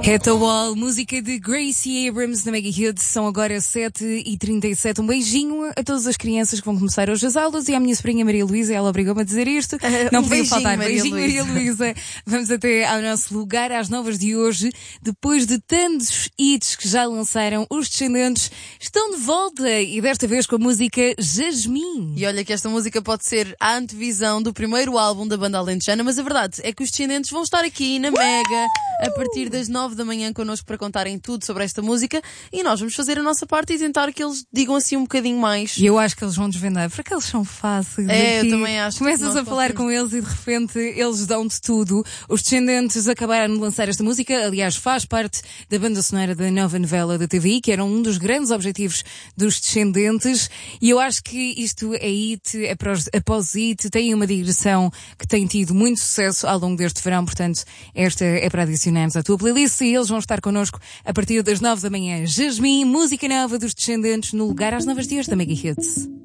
At the Wall, música de Gracie Abrams na Mega Hits. São agora 7h37. Um beijinho a todas as crianças que vão começar hoje as aulas e à minha sobrinha Maria Luísa, ela obrigou-me a dizer isto. Não podia faltar. Beijinho, Maria Luísa. Vamos até ao nosso lugar, às novas de hoje. Depois de tantos hits que já lançaram, os Descendentes estão de volta e desta vez com a música Jasmim. E olha que esta música pode ser a antevisão do primeiro álbum da banda alentejana, mas a verdade é que os Descendentes vão estar aqui na Mega a partir das 9 da manhã connosco para contarem tudo sobre esta música e nós vamos fazer a nossa parte e tentar que eles digam assim um bocadinho mais. E eu acho que eles vão desvendar, porque eles são fáceis. É, eu também acho. Começas a falar com eles e de repente eles dão-te tudo. Os Descendentes acabaram de lançar esta música, aliás faz parte da banda sonora da nova novela da TVI, que era um dos grandes objetivos dos Descendentes, e eu acho que isto é hit, após hit, tem uma digressão que tem tido muito sucesso ao longo deste verão, portanto esta é para adicionarmos à tua playlist e eles vão estar connosco a partir das 9 da manhã. Jasmim, música nova dos Descendentes, no lugar às novas de hoje da Mega Hits.